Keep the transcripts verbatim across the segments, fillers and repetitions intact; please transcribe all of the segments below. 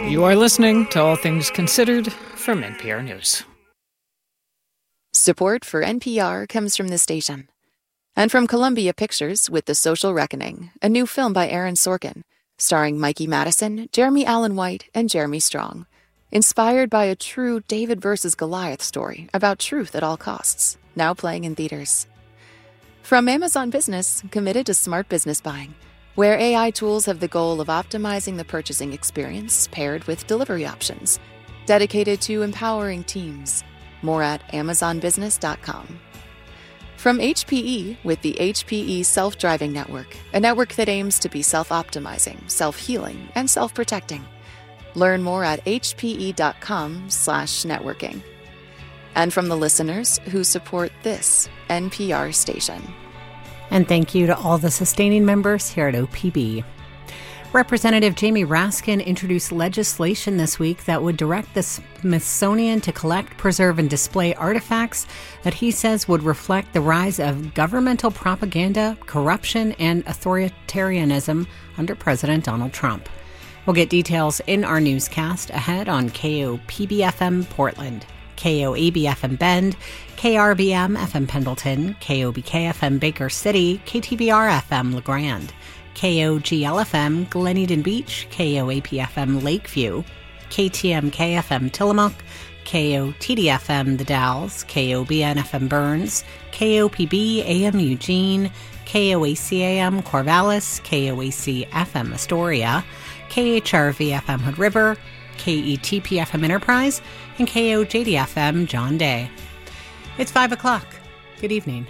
You are listening to All Things Considered from N P R News. Support for N P R comes from this station. And from Columbia Pictures with The Social Reckoning, a new film by Aaron Sorkin, starring Mikey Madison, Jeremy Allen White, and Jeremy Strong. Inspired by a true David versus Goliath story about truth at all costs, now playing in theaters. From Amazon Business, committed to smart business buying, where A I tools have the goal of optimizing the purchasing experience paired with delivery options, dedicated to empowering teams. More at amazon business dot com. From H P E with the H P E Self-Driving Network, a network that aims to be self-optimizing, self-healing, and self-protecting. Learn more at h p e dot com slash networking. And from the listeners who support this N P R station. And thank you to all the sustaining members here at O P B. Representative Jamie Raskin introduced legislation this week that would direct the Smithsonian to collect, preserve, and display artifacts that he says would reflect the rise of governmental propaganda, corruption, and authoritarianism under President Donald Trump. We'll get details in our newscast ahead on K O P B F M Portland, K O A B F M Bend, K R B M F M Pendleton, K O B K F M Baker City, K T V R F M LeGrand, K O G L F M Glen Eden Beach, K O A P F M Lakeview, K T M K F M Tillamook, K O T D F M The Dalles, K O B N F M Burns, K O P B A M Eugene, K O A C A M Corvallis, K O A C F M Astoria, K H R V F M Hood River, K E T P F M Enterprise, and K O J D F M John Day. It's five o'clock. Good evening.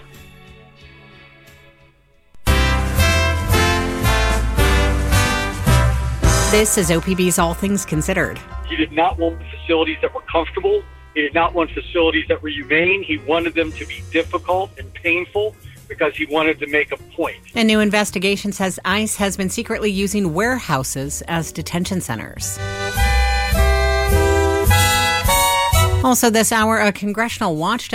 This is O P B's All Things Considered. He did not want facilities that were comfortable. He did not want facilities that were humane. He wanted them to be difficult and painful because he wanted to make a point. A new investigation says ICE has been secretly using warehouses as detention centers. Also this hour, a congressional watchdog